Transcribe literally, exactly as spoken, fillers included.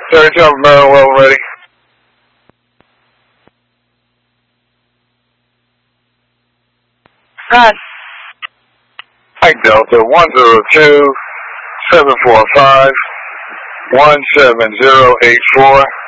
Terry Jump, Maryland, well ready. Run. Mike Delta, one zero two, seven four five, one seven zero eight four.